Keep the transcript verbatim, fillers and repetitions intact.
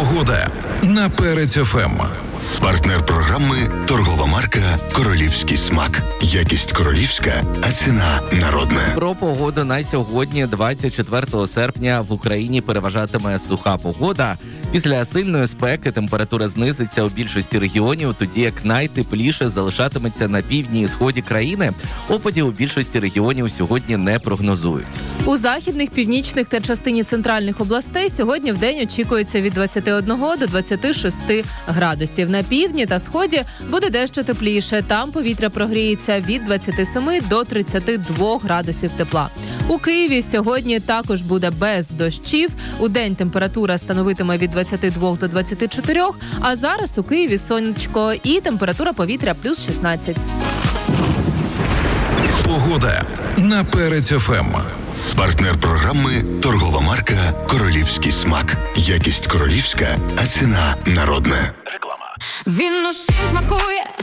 Погода на Перець еф ем. Партнер програми – торгова марка «Королівський смак». Якість королівська, а ціна народна. Про погоду на сьогодні, двадцять четвертого серпня, в Україні переважатиме суха погода. Після сильної спеки температура знизиться у більшості регіонів, тоді як найтепліше залишатиметься на півдні і сході країни. Опадів у більшості регіонів сьогодні не прогнозують. У західних, північних та частині центральних областей сьогодні вдень очікується від двадцяти одного до двадцяти шести градусів. На півдні та сході буде дещо тепліше. Там повітря прогріється від двадцяти семи до тридцяти двох градусів тепла. У Києві сьогодні також буде без дощів. Удень температура становитиме від двадцяти двох до двадцяти чотирьох, а зараз у Києві сонечко і температура повітря плюс шістнадцять. Погода на Перець еф ем. Партнер програми – торгова марка «Королівський смак». Якість королівська, а ціна народна. Реклама. Він усім смакує.